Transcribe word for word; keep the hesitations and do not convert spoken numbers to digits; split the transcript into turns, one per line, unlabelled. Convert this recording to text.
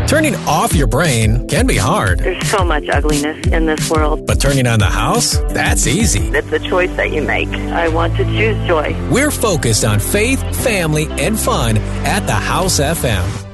Turning off your brain can be hard.
There's so much ugliness in this world.
But turning on the house? That's easy.
It's a choice that you make. I want to choose joy.
We're focused on faith, family, and fun at the House F M.